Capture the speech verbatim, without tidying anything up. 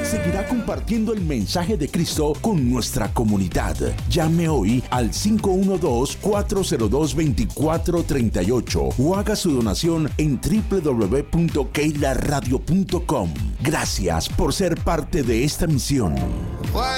seguirá compartiendo el mensaje de Cristo con nuestra comunidad. Llame hoy al cinco uno dos, cuatro cero dos, dos cuatro tres ocho o haga su donación en doble u doble u doble u punto keila radio punto com. Gracias por ser parte de esta misión.